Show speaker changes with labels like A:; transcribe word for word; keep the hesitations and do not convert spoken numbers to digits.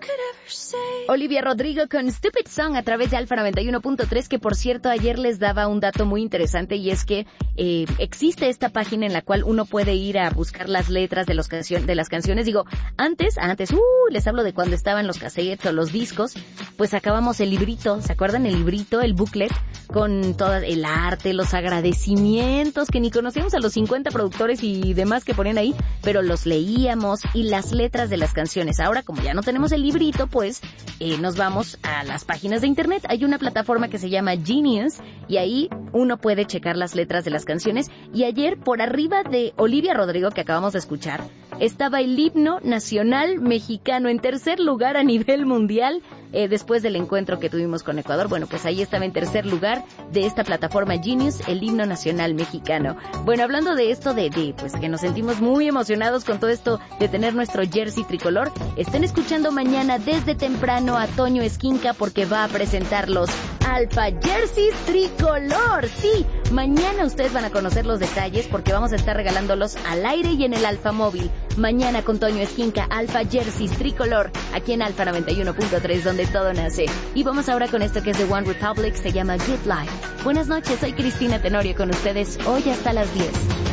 A: Olivia Rodrigo con Stupid Song a través de Alfa noventa y uno punto tres, que por cierto ayer les daba un dato muy interesante, y es que eh, existe esta página en la cual uno puede ir a buscar las letras de, los cancio- de las canciones. Digo, antes, antes, uh, les hablo de cuando estaban los cassettes o los discos, pues sacábamos el librito, ¿se acuerdan? El librito, el booklet, con todo el arte, los agradecimientos, que ni conocíamos a los cincuenta productores y demás que ponían ahí, pero los leíamos, y las letras de las canciones. Ahora, como ya no tenemos el librito, pues eh, nos vamos a las páginas de internet. Hay una plataforma que se llama Genius, y ahí uno puede checar las letras de las canciones. Y ayer, por arriba de Olivia Rodrigo, que acabamos de escuchar, estaba el himno nacional mexicano en tercer lugar a nivel mundial, eh, después del encuentro que tuvimos con Ecuador. Bueno, pues ahí estaba en tercer lugar de esta plataforma Genius, el himno nacional mexicano. Bueno, hablando de esto, de, de pues que nos sentimos muy emocionados con todo esto de tener nuestro jersey tricolor, estén escuchando mañana desde temprano a Toño Esquinca, porque va a presentar los Alfa Jerseys Tricolor. Sí, mañana ustedes van a conocer los detalles, porque vamos a estar regalándolos al aire y en el Alfa Móvil. Mañana con Toño Esquinca, Alfa Jerseys Tricolor, aquí en Alfa noventa y uno punto tres, donde todo nace. Y vamos ahora con esto que es de One Republic, se llama Good Life. Buenas noches, soy Cristina Tenorio con ustedes hoy hasta las diez.